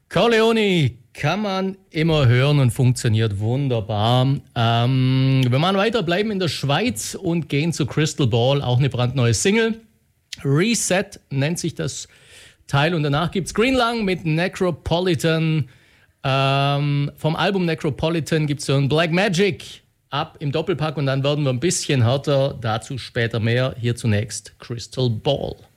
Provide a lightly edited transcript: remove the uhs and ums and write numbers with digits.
Corleone kann man immer hören und funktioniert wunderbar. Wir machen weiter, bleiben in der Schweiz und gehen zu Crystal Ball, auch eine brandneue Single. Reset nennt sich das Teil und danach gibt es Green Lung mit Necropolitan. Vom Album Necropolitan gibt es so ein Black Magic ab im Doppelpack und dann werden wir ein bisschen härter, dazu später mehr. Hier zunächst Crystal Ball.